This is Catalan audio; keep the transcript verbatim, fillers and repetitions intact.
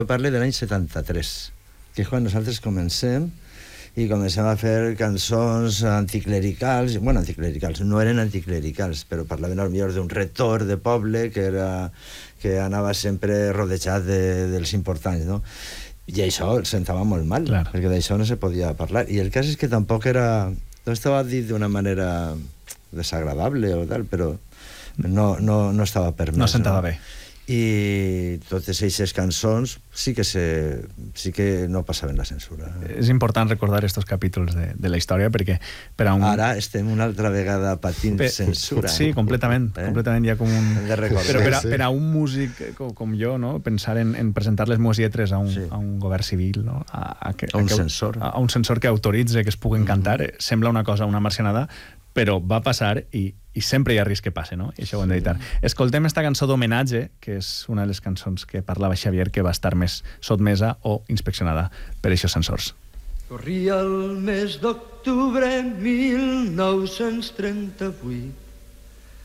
Jo parlo de l'any setanta-tres, que és quan nosaltres comencem i comencem a fer cançons anticlericals, bueno, anticlericals, no eren anticlericals, però parlaven potser d'un retor de poble que era que anava sempre rodejat de, dels importants, no? I això el sentava molt mal, Clar. perquè d'això no se podia parlar. I el cas és que tampoc era... No estava dit d'una manera desagradable o tal, però no, no, no estava permès. No sentava no? bé. I totes aquestes cançons sí que, se, sí que no passaven la censura. És important recordar estos capítols de, de la història perquè per a un... Ara estem una altra vegada patint per... censura. Sí, completament. Eh? Completament ja com un... De recordar. Però per a, sí. per a un músic com, com jo, no? Pensar en, en presentar les meves lletres a un, sí. a un govern civil, no? a, a, que, a un a que, censor. A, a un censor que autoritze que es puguen mm-hmm. cantar, sembla una cosa, una marcianada, però va passar i, i sempre hi ha risc que passe, no? I això ho hem d'evitar. Escoltem esta cançó d'homenatge, que és una de les cançons que parlava Xavier, que va estar més sotmesa o inspeccionada per aquests censors. Corria el mes d'octubre mil nou-cents trenta-vuit